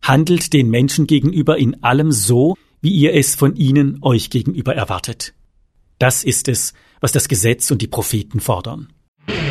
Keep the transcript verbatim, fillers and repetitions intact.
handelt den Menschen gegenüber in allem so, wie ihr es von ihnen euch gegenüber erwartet. Das ist es, was das Gesetz und die Propheten fordern.